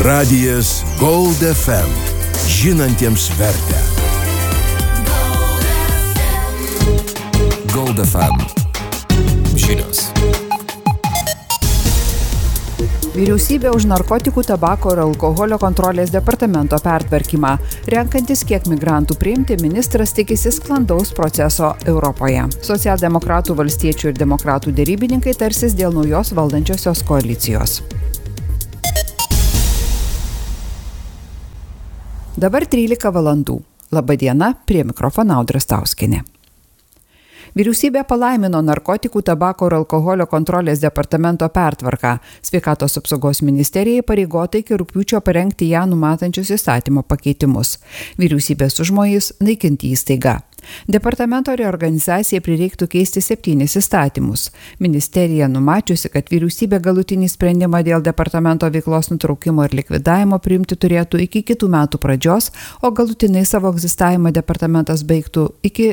Radijas Gold FM. Žinantiems vertę. Gold FM. Žinios. Vyriausybė už narkotikų, tabako ir alkoholio kontrolės departamento pertvarkymą. Renkantis, kiek migrantų priimti, ministras tikisi sklandaus proceso Europoje. Socialdemokratų, valstiečių ir demokratų derybininkai tarsis dėl naujos valdančiosios koalicijos. Dabar 13 valandų. Labadiena, prie mikrofono Audra Stauskienė. Vyriausybė palaimino narkotikų, tabako ir alkoholio kontrolės departamento pertvarką. Sveikatos apsaugos ministerijai pareigota iki rugpjūčio parengti ją numatančius įstatymo pakeitimus. Vyriausybės užmojis naikinti įstaigą. Departamento reorganizacijai prireiktų keisti 7 įstatymus. Ministerija numačiusi, kad vyriausybė galutinį sprendimą dėl departamento veiklos nutraukimo ir likvidavimo priimti turėtų iki kitų metų pradžios, o galutinai savo egzistavimą departamentas baigtų iki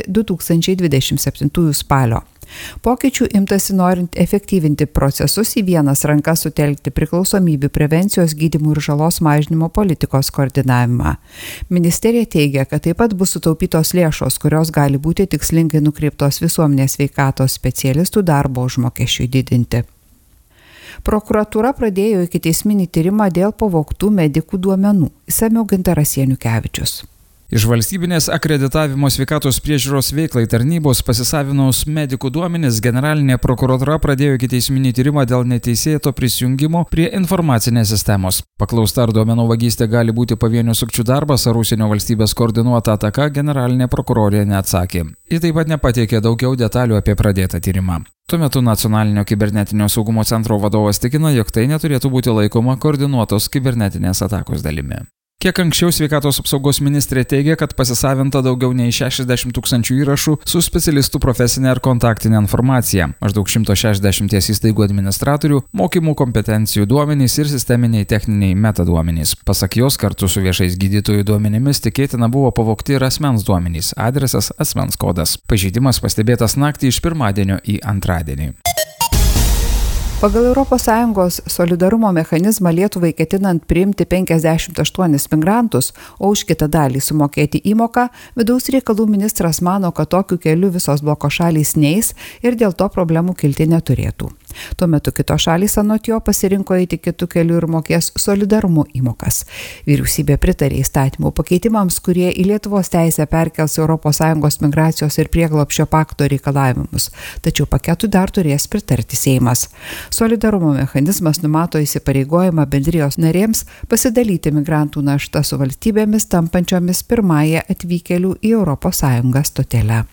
2027 spalio. Pokyčių imtasi norint efektyvinti procesus, į vienas rankas sutelkti priklausomybių prevencijos, gydymų ir žalos mažinimo politikos koordinavimą. Ministerija teigia, kad taip pat bus sutaupytos lėšos, kurios gali būti tikslingai nukreiptos visuomenės sveikatos specialistų darbo užmokesčiui didinti. Prokuratūra pradėjo ikiteisminį tyrimą dėl pavogtų medikų duomenų. Išsamiau Gintaras Janukevičius. Iš valstybinės akreditavimo sveikatos priežiūros veiklai tarnybos pasisavinus medikų duomenis, generalinė prokuratūra pradėjo ikiteisminį tyrimą dėl neteisėto prisijungimo prie informacinės sistemos. Paklausta, ar duomenų vagystė gali būti pavienių sukčių darbas ar užsienio valstybės koordinuota ataka, generalinė prokurorė neatsakė. Ji taip pat nepateikė daugiau detalių apie pradėtą tyrimą. Tuo metu Nacionalinio kibernetinio saugumo centro vadovas tikina, jog tai neturėtų būti laikoma koordinuotos kibernetinės atakos dalimi. Kiek anksčiau sveikatos apsaugos ministrė teigia, kad pasisavinta daugiau nei 60 000 įrašų su specialistų profesinė ir kontaktinė informacija, maždaug 160 įstaigų administratorių, mokymų kompetencijų duomenys ir sisteminiai techniniai metaduomenys. Pasak jos, kartu su viešais gydytojų duomenimis tikėtina buvo pavogti ir asmens duomenys, adresas, asmens kodas. Pažeidimas pastebėtas naktį iš pirmadienio į antradienį. Pagal ES solidarumo mechanizmą Lietuvai ketinant priimti 58 migrantus, o už kitą dalį sumokėti įmoką, vidaus reikalų ministras mano, kad tokiu keliu visos bloko šalys neis ir dėl to problemų kilti neturėtų. Tuo metu kitos šalys anot jo pasirinko eiti kitų kelių ir mokės solidarumo įmokas. Vyriausybė pritarė įstatymų pakeitimams, kurie į Lietuvos teisę perkels ES migracijos ir prieglobsčio pakto reikalavimus, tačiau paketui dar turės pritarti Seimas. Solidarumo mechanizmas numato įsipareigojimą bendrijos narėms pasidalyti migrantų naštą su valstybėmis tampančiomis pirmąją atvykėlių į ES stotelę.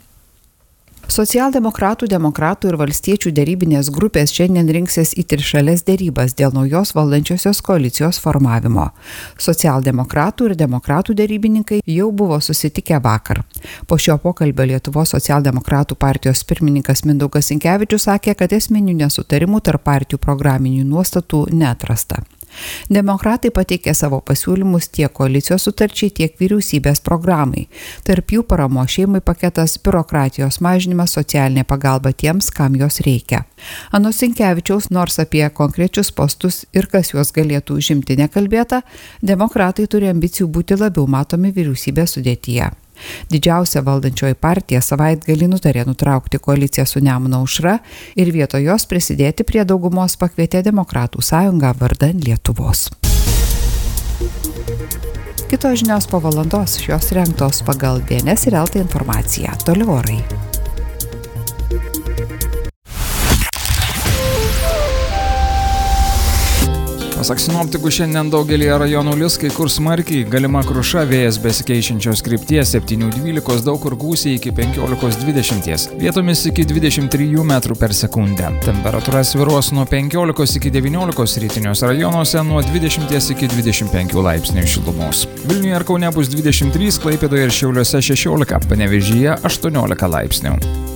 Socialdemokratų, demokratų ir valstiečių derybinės grupės šiandien rinksis į trišales derybas dėl naujos valdančiosios koalicijos formavimo. Socialdemokratų ir demokratų derybininkai jau buvo susitikę vakar. Po šio pokalbio Lietuvos socialdemokratų partijos pirmininkas Mindaugas Sinkevičius sakė, kad esminių nesutarimų tarp partijų programinių nuostatų neatrasta. Demokratai pateikė savo pasiūlymus tiek koalicijos sutarčiai, tiek vyriausybės programai. Tarp jų paramos šeimai paketas, biurokratijos mažinimas, socialinė pagalba tiems, kam jos reikia. Anot Sinkevičiaus, nors apie konkrečius postus ir kas juos galėtų užimti nekalbėta, demokratai turi ambicijų būti labiau matomi vyriausybės sudėtyje. Didžiausia valdančioji partija savaitgalį nutarė nutraukti koaliciją su Nemuno aušra ir vietoj jos prisidėti prie daugumos pakvietė Demokratų sąjungą vardan Lietuvos. Kitos žinios po valandos, šios rengtos pagal DNS ir LT informaciją. Toliau orai. Pasak sinoptikų, šiandien daugelį rajonų lis, kai kur smarkiai, galima kruša, vėjas besikeičiančios krypties 7-12, daug kur gūsiai iki 15-20, vietomis iki 23 metrų per sekundę. Temperatūra svyruos nuo 15 iki 19, rytiniuose rajonuose nuo 20 iki 25 laipsnių šilumos. Vilniuje ir Kaune bus 23, Klaipėdoje ir Šiauliuose 16, Panevėžyje 18 laipsnių.